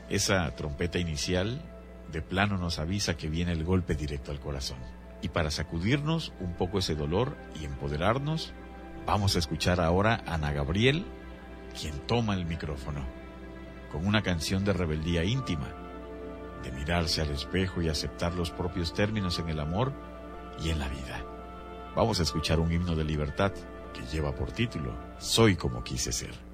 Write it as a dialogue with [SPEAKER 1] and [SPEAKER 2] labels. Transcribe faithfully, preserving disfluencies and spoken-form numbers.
[SPEAKER 1] Esa trompeta inicial de plano nos avisa que viene el golpe directo al corazón. Y para sacudirnos un poco ese dolor y empoderarnos, vamos a escuchar ahora a Ana Gabriel, quien toma el micrófono, con una canción de rebeldía íntima, de mirarse al espejo y aceptar los propios términos en el amor y en la vida. Vamos a escuchar un himno de libertad que lleva por título Soy como quise ser.